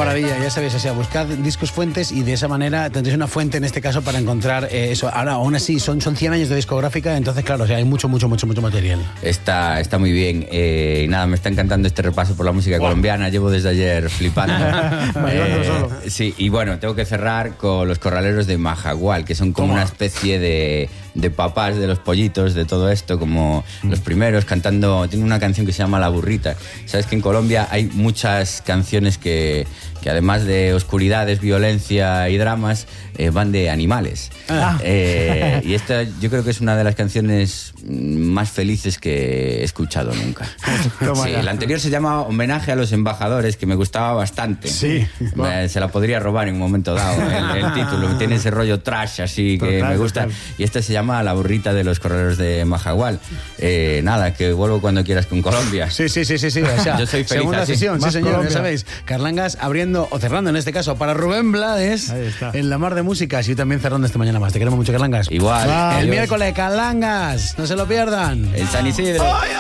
maravilla, ya sabéis, o sea, buscad discos fuentes y de esa manera tendréis una fuente en este caso para encontrar eso. Ahora, aún así, son 100 años de discográfica, entonces claro, o sea, hay mucho material. Está muy bien. Nada, me está encantando este repaso por la música colombiana. Llevo desde ayer flipando. Sí, y bueno, tengo que cerrar con los Corraleros de Majagual, que son como una especie de papás de los pollitos, de todo esto, como los primeros, cantando. Tiene una canción que se llama La Burrita. Sabes que en Colombia hay muchas canciones que además de oscuridades, violencia y dramas, van de animales. Y esta yo creo que es una de las canciones más felices que he escuchado nunca. Sí, la anterior se llama Homenaje a los Embajadores, que me gustaba bastante. Sí. Se la podría robar en un momento dado, el título. Tiene ese rollo trash así que me gusta. Y esta se llama La Burrita de los Corraleros de Majagual. Nada, que vuelvo cuando quieras con Colombia. Sí. O sea, yo soy feliz segunda así. sesión, sí señor, Colombia. ya sabéis. Carlangas abriendo o cerrando en este caso para Rubén Blades en La Mar de Músicas, y también cerrando esta mañana más. Te queremos mucho, Carlangas. Igual. El Adiós. miércoles, Carlangas, no se lo pierdan. En San Isidro.